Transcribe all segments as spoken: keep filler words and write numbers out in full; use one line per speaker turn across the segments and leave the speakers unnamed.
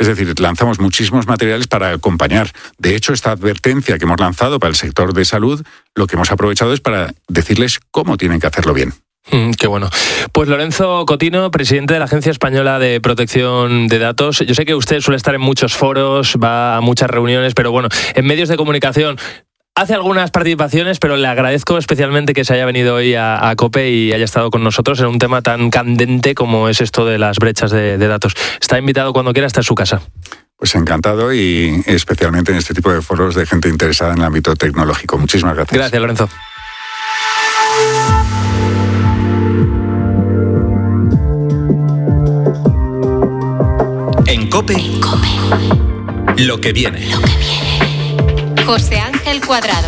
Es decir, lanzamos muchísimos materiales para acompañar. De hecho, esta advertencia que hemos lanzado para el sector de salud, lo que hemos aprovechado es para decirles cómo tienen que hacerlo bien.
Mm, qué bueno. Pues Lorenzo Cotino, presidente de la Agencia Española de Protección de Datos. Yo sé que usted suele estar en muchos foros, va a muchas reuniones, pero bueno, en medios de comunicación hace algunas participaciones, pero le agradezco especialmente que se haya venido hoy a, a COPE y haya estado con nosotros en un tema tan candente como es esto de las brechas de, de datos. Está invitado cuando quiera, está en su casa.
Pues encantado, y especialmente en este tipo de foros de gente interesada en el ámbito tecnológico. Muchísimas gracias.
Gracias, Lorenzo.
En COPE,
En COPE.
lo que viene.
Lo que viene. José Ángel Cuadrado.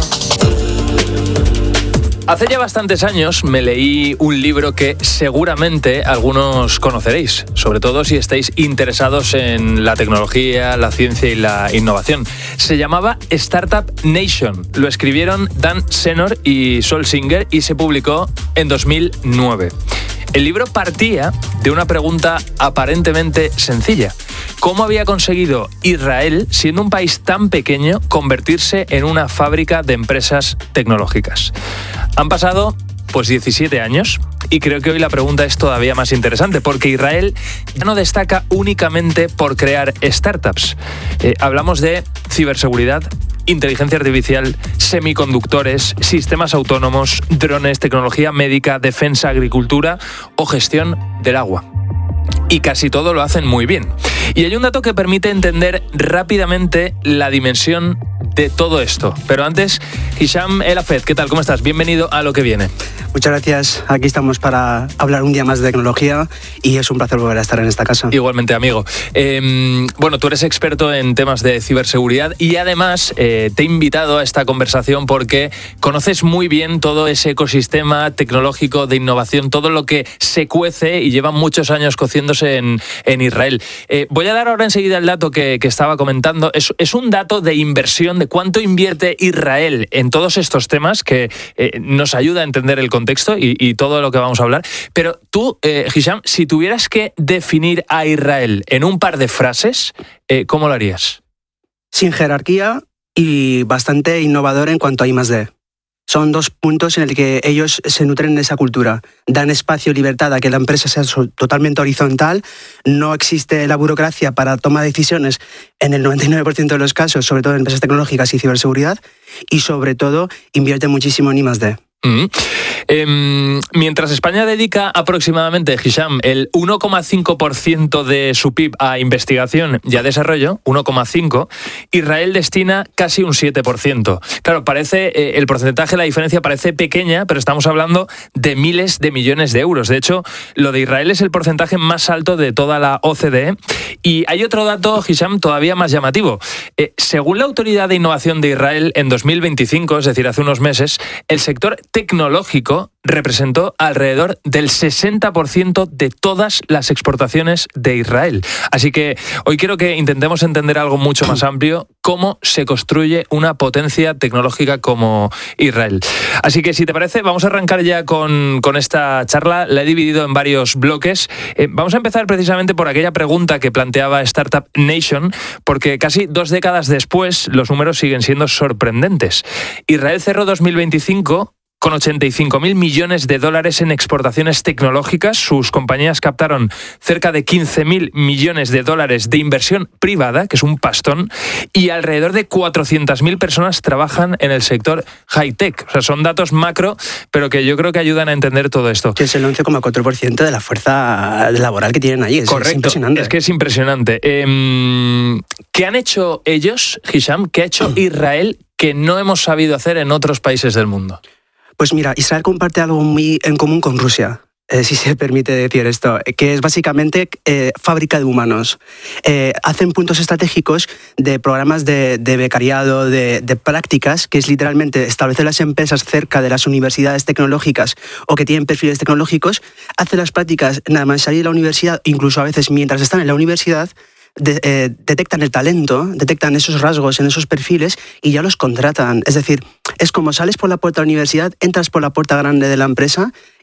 Hace ya bastantes años me leí un libro que seguramente algunos conoceréis, sobre todo si estáis interesados en la tecnología, la ciencia y la innovación. Se llamaba Startup Nation. Lo escribieron Dan Senor y Sol Singer y se publicó en dos mil nueve. El libro partía de una pregunta aparentemente sencilla. ¿Cómo había conseguido Israel, siendo un país tan pequeño, convertirse en una fábrica de empresas tecnológicas? Han pasado pues diecisiete años y creo que hoy la pregunta es todavía más interesante, porque Israel ya no destaca únicamente por crear startups. Eh, hablamos de ciberseguridad, inteligencia artificial, semiconductores, sistemas autónomos, drones, tecnología médica, defensa, agricultura o gestión del agua. Y casi todo lo hacen muy bien. Y hay un dato que permite entender rápidamente la dimensión de todo esto. Pero antes, Hisham El Hafed, ¿qué tal? ¿Cómo estás? Bienvenido a Lo que viene.
Muchas gracias. Aquí estamos para hablar un día más de tecnología y es un placer volver a estar en esta casa.
Igualmente, amigo. Eh, bueno, tú eres experto en temas de ciberseguridad y además eh, te he invitado a esta conversación porque conoces muy bien todo ese ecosistema tecnológico de innovación, todo lo que se cuece y lleva muchos años cociéndose en, en Israel. Eh, voy a dar ahora enseguida el dato que, que estaba comentando. Es, es un dato de inversión, de cuánto invierte Israel en todos estos temas que eh, nos ayuda a entender el contexto y, y todo lo que vamos a hablar. Pero tú, eh, Hisham, si tuvieras que definir a Israel en un par de frases, eh, ¿cómo lo harías?
Sin jerarquía y bastante innovador en cuanto a I más D. Son dos puntos en el que ellos se nutren de esa cultura. Dan espacio y libertad a que la empresa sea totalmente horizontal. No existe la burocracia para toma de decisiones en el noventa y nueve por ciento de los casos, sobre todo en empresas tecnológicas y ciberseguridad. Y sobre todo, invierte muchísimo en I más D.
Mm. Eh, mientras España dedica aproximadamente, Hisham, el uno coma cinco por ciento de su P I B a investigación y a desarrollo, uno coma cinco por ciento, Israel destina casi un siete por ciento. Claro, parece, eh, el porcentaje, la diferencia parece pequeña, pero estamos hablando de miles de millones de euros. De hecho, lo de Israel es el porcentaje más alto de toda la O C D E. Y hay otro dato, Hisham, todavía más llamativo. Eh, según la Autoridad de Innovación de Israel, en dos mil veinticinco, es decir, hace unos meses, el sector tecnológico representó alrededor del sesenta por ciento de todas las exportaciones de Israel. Así que hoy quiero que intentemos entender algo mucho más amplio, cómo se construye una potencia tecnológica como Israel. Así que si te parece, vamos a arrancar ya con, con esta charla. La he dividido en varios bloques. Eh, vamos a empezar precisamente por aquella pregunta que planteaba Startup Nation, porque casi dos décadas después los números siguen siendo sorprendentes. Israel cerró dos mil veinticinco con ochenta y cinco mil millones de dólares en exportaciones tecnológicas. Sus compañías captaron cerca de quince mil millones de dólares de inversión privada, que es un pastón, y alrededor de cuatrocientas mil personas trabajan en el sector high-tech. O sea, son datos macro, pero que yo creo que ayudan a entender todo esto.
Que es el once coma cuatro por ciento de la fuerza laboral que tienen allí. Es,
Correcto,
es impresionante.
Es que es impresionante. Eh, ¿Qué han hecho ellos, Hisham? ¿Qué ha hecho Israel que no hemos sabido hacer en otros países del mundo?
Pues mira, Israel comparte algo muy en común con Rusia, eh, si se permite decir esto, que es básicamente eh, fábrica de humanos. Eh, hacen puntos estratégicos de programas de, de becariado, de, de prácticas, que es literalmente establecer las empresas cerca de las universidades tecnológicas o que tienen perfiles tecnológicos, hacen las prácticas nada más salir de la universidad, incluso a veces mientras están en la universidad, De, eh, detectan el talento, detectan esos rasgos en esos perfiles y ya los contratan. Es decir, es como sales por la puerta de la universidad, entras por la puerta grande de la empresa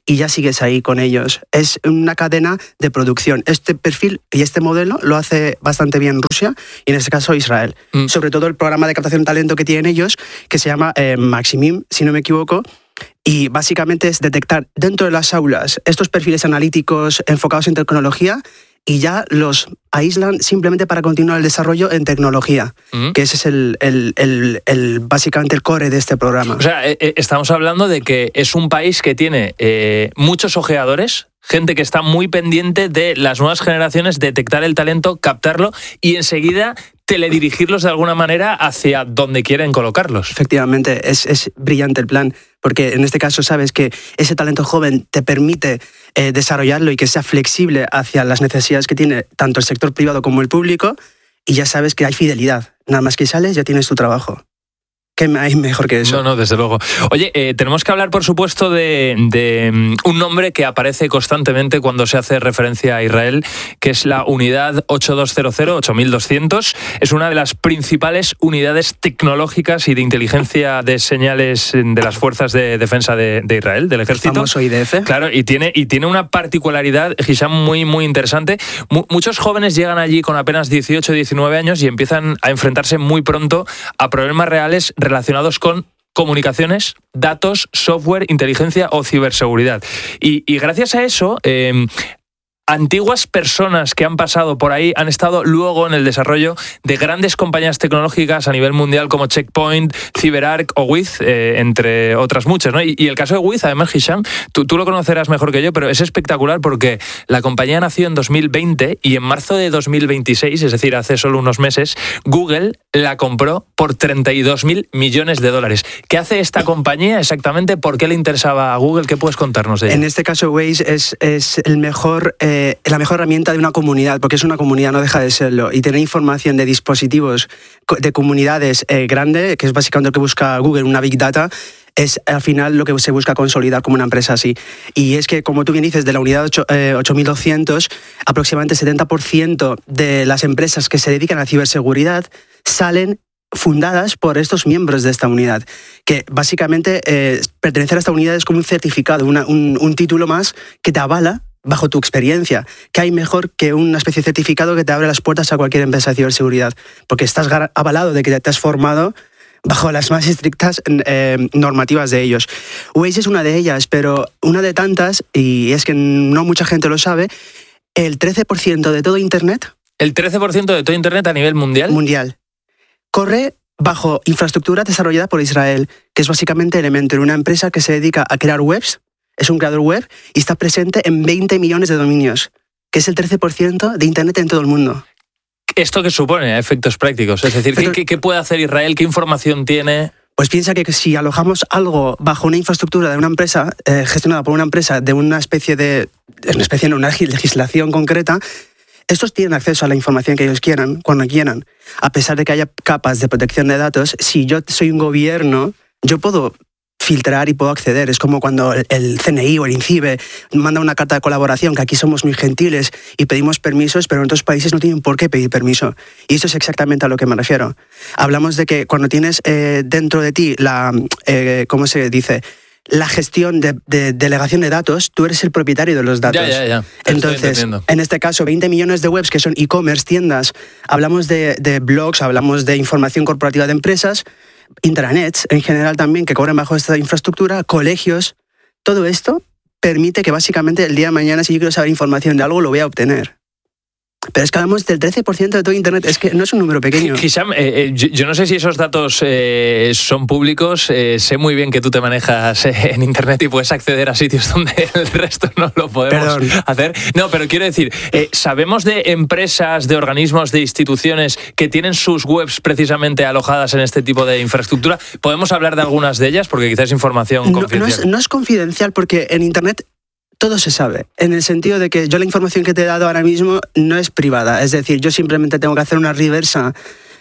y ya sigues ahí con ellos. Es una cadena de producción. Este perfil y este modelo lo hace bastante bien Rusia y en este caso Israel. Mm. Sobre todo el programa de captación de talento que tienen ellos, que se llama eh, Maximim, si no me equivoco, y básicamente es detectar dentro de las aulas estos perfiles analíticos enfocados en tecnología y ya los aíslan simplemente para continuar el desarrollo en tecnología, mm. que ese es el, el, el, el básicamente el core de este programa.
O sea, eh, estamos hablando de que es un país que tiene eh, muchos ojeadores, gente que está muy pendiente de las nuevas generaciones, detectar el talento, captarlo y enseguida teledirigirlos de alguna manera hacia donde quieren colocarlos.
Efectivamente, es, es brillante el plan, porque en este caso sabes que ese talento joven te permite eh, desarrollarlo y que sea flexible hacia las necesidades que tiene tanto el sector privado como el público, y ya sabes que hay fidelidad. Nada más que sales, ya tienes tu trabajo. ¿Qué hay mejor que eso?
No, no, desde luego. Oye, eh, tenemos que hablar, por supuesto, de, de um, un nombre que aparece constantemente cuando se hace referencia a Israel, que es la unidad ocho dos cero cero, ocho mil doscientos. Es una de las principales unidades tecnológicas y de inteligencia de señales de las fuerzas de defensa de, de Israel, del ejército.
El famoso I D F.
Claro, y tiene, y tiene una particularidad, Hisham, muy, muy interesante. M- muchos jóvenes llegan allí con apenas dieciocho, diecinueve años y empiezan a enfrentarse muy pronto a problemas reales relacionados con comunicaciones, datos, software, inteligencia o ciberseguridad. Y, y gracias a eso, eh, antiguas personas que han pasado por ahí han estado luego en el desarrollo de grandes compañías tecnológicas a nivel mundial como Checkpoint, CyberArk o Wiz, eh, entre otras muchas, ¿no? Y, y el caso de Wiz, además, Hisham, tú, tú lo conocerás mejor que yo, pero es espectacular porque la compañía nació en dos mil veinte y en marzo de dos mil veintiséis, es decir, hace solo unos meses, Google la compró por treinta y dos mil millones de dólares. ¿Qué hace esta compañía exactamente? ¿Por qué le interesaba a Google? ¿Qué puedes contarnos de ella?
En este caso, Waze es, es el mejor... Eh, la mejor herramienta de una comunidad, porque es una comunidad, no deja de serlo, y tener información de dispositivos de comunidades eh, grande, que es básicamente lo que busca Google, una Big Data, es al final lo que se busca consolidar como una empresa así. Y es que, como tú bien dices, de la unidad ocho mil doscientos, aproximadamente setenta por ciento de las empresas que se dedican a ciberseguridad salen fundadas por estos miembros de esta unidad, que básicamente eh, pertenecer a esta unidad es como un certificado, una, un, un título más que te avala bajo tu experiencia. ¿Qué hay mejor que una especie de certificado que te abre las puertas a cualquier empresa de ciberseguridad? Porque estás avalado de que te has formado bajo las más estrictas eh, normativas de ellos. Waze es una de ellas, pero una de tantas, y es que no mucha gente lo sabe, el trece por ciento de todo Internet...
¿El trece por ciento de todo Internet a nivel mundial?
Mundial. Corre bajo infraestructura desarrollada por Israel, que es básicamente Elementor, una empresa que se dedica a crear webs. Es un creador web y está presente en veinte millones de dominios, que es el trece por ciento de Internet en todo el mundo.
¿Esto qué supone a efectos prácticos? Es decir, Pero, ¿qué, qué puede hacer Israel? ¿Qué información tiene?
Pues piensa que si alojamos algo bajo una infraestructura de una empresa, eh, gestionada por una empresa de una especie de, una especie de una legislación concreta, estos tienen acceso a la información que ellos quieran, cuando quieran. A pesar de que haya capas de protección de datos, si yo soy un gobierno, yo puedo filtrar y puedo acceder. Es como cuando el C N I o el INCIBE manda una carta de colaboración, que aquí somos muy gentiles y pedimos permisos, pero en otros países no tienen por qué pedir permiso. Y eso es exactamente a lo que me refiero. Hablamos de que cuando tienes eh, dentro de ti la, eh, ¿cómo se dice?, la gestión de, de delegación de datos, tú eres el propietario de los datos.
Ya, ya, ya.
Entonces, en este caso, veinte millones de webs que son e-commerce, tiendas, hablamos de, de blogs, hablamos de información corporativa de empresas, intranets en general también, que cobran bajo esta infraestructura, colegios. Todo esto permite que básicamente el día de mañana, si yo quiero saber información de algo, lo voy a obtener. Pero es que hablamos del trece por ciento de todo Internet, es que no es un número pequeño.
Hisham, eh, eh, yo, yo no sé si esos datos eh, son públicos, eh, sé muy bien que tú te manejas eh, en Internet y puedes acceder a sitios donde el resto no lo podemos
Perdón.
hacer. No, pero quiero decir, eh, ¿sabemos de empresas, de organismos, de instituciones que tienen sus webs precisamente alojadas en este tipo de infraestructura? ¿Podemos hablar de algunas de ellas? Porque quizás es información
no,
confidencial.
No es, no es confidencial porque en Internet todo se sabe, en el sentido de que yo la información que te he dado ahora mismo no es privada. Es decir, yo simplemente tengo que hacer una reversa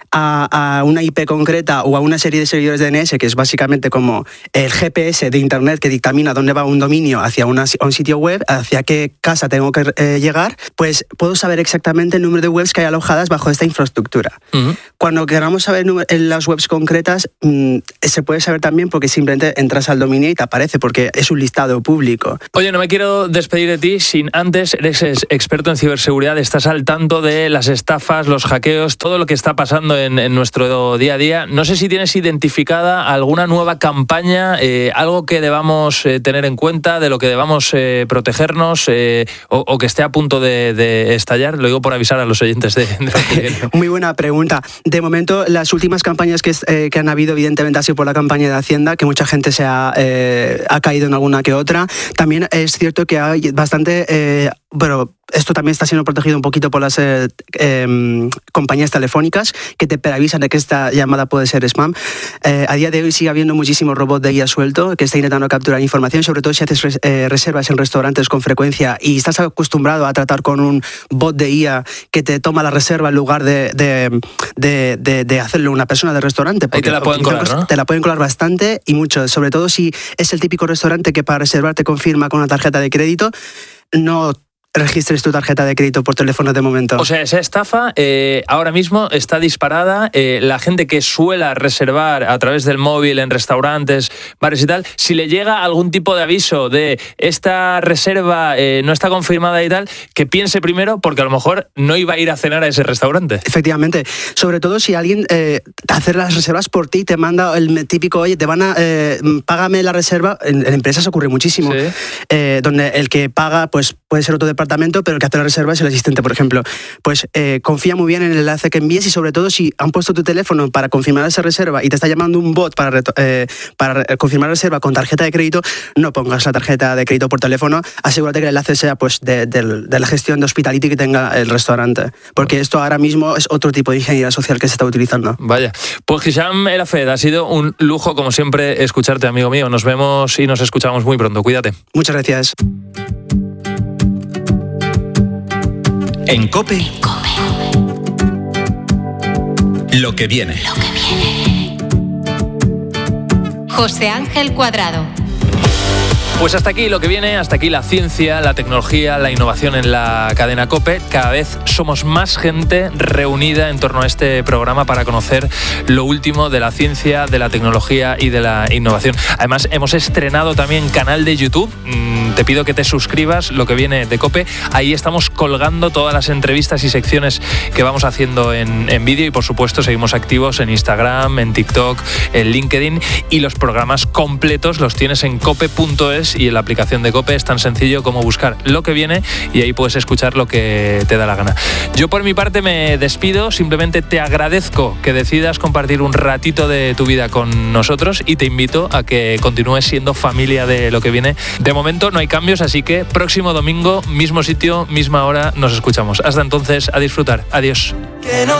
a, a una I P concreta o a una serie de servidores de D N S, que es básicamente como el G P S de Internet que dictamina dónde va un dominio hacia una, un sitio web, hacia qué casa tengo que eh, llegar, pues puedo saber exactamente el número de webs que hay alojadas bajo esta infraestructura. Uh-huh. Cuando queramos saber en las webs concretas, mmm, se puede saber también porque simplemente entras al dominio y te aparece, porque es un listado público.
Oye, no me quiero despedir de ti sin antes, eres experto en ciberseguridad, estás al tanto de las estafas, los hackeos, todo lo que está pasando en, en nuestro día a día. No sé si tienes identificada alguna nueva campaña, eh, algo que debamos eh, tener en cuenta, de lo que debamos eh, protegernos eh, o, o que esté a punto de, de estallar. Lo digo por avisar a los oyentes de, de
Muy buena pregunta. De momento, las últimas campañas que, eh, que han habido, evidentemente, ha sido por la campaña de Hacienda, que mucha gente se ha, eh, ha caído en alguna que otra. También es cierto que hay bastante... Eh, bueno, esto también está siendo protegido un poquito por las eh, eh, compañías telefónicas que te preavisan de que esta llamada puede ser spam. Eh, a día de hoy sigue habiendo muchísimos robots de I A suelto que está intentando capturar información, sobre todo si haces res, eh, reservas en restaurantes con frecuencia y estás acostumbrado a tratar con un bot de I A que te toma la reserva en lugar de, de, de, de, de hacerlo una persona del restaurante.
Ahí te la pueden colar, ¿no?
Te la pueden colar bastante y mucho, sobre todo si es el típico restaurante que para reservar te confirma con una tarjeta de crédito. No registres tu tarjeta de crédito por teléfono de momento.
O sea, esa estafa eh, ahora mismo está disparada. Eh, la gente que suela reservar a través del móvil en restaurantes, bares y tal, si le llega algún tipo de aviso de esta reserva eh, no está confirmada y tal, que piense primero porque a lo mejor no iba a ir a cenar a ese restaurante.
Efectivamente. Sobre todo si alguien eh, hace las reservas por ti, te manda el típico, oye, te van a, eh, págame la reserva. En, en empresas ocurre muchísimo. Sí. Eh, donde el que paga, pues puede ser otro departamento, pero el que hace la reserva es el asistente, por ejemplo. Pues eh, confía muy bien en el enlace que envíes y sobre todo si han puesto tu teléfono para confirmar esa reserva y te está llamando un bot para, eh, para confirmar la reserva con tarjeta de crédito, no pongas la tarjeta de crédito por teléfono, asegúrate que el enlace sea pues de, de, de la gestión de hospitality que tenga el restaurante, porque bueno, esto ahora mismo es otro tipo de ingeniería social que se está utilizando.
Vaya, pues Hisham El Hafed, ha sido un lujo como siempre escucharte, amigo mío. Nos vemos y nos escuchamos muy pronto, cuídate.
Muchas gracias.
En COPE, lo que viene.
Lo que viene. José Ángel Cuadrado.
Pues hasta aquí lo que viene, hasta aquí la ciencia, la tecnología, la innovación en la cadena COPE. Cada vez somos más gente reunida en torno a este programa para conocer lo último de la ciencia, de la tecnología y de la innovación. Además, hemos estrenado también canal de YouTube. Te pido que te suscribas, lo que viene de COPE. Ahí estamos colgando todas las entrevistas y secciones que vamos haciendo en, en vídeo y, por supuesto, seguimos activos en Instagram, en TikTok, en LinkedIn, y los programas completos los tienes en cope punto es y en la aplicación de COPE. Es tan sencillo como buscar lo que viene y ahí puedes escuchar lo que te da la gana. Yo por mi parte me despido, simplemente te agradezco que decidas compartir un ratito de tu vida con nosotros y te invito a que continúes siendo familia de lo que viene. De momento no hay cambios, así que próximo domingo, mismo sitio, misma hora, nos escuchamos. Hasta entonces, a disfrutar. Adiós. Que no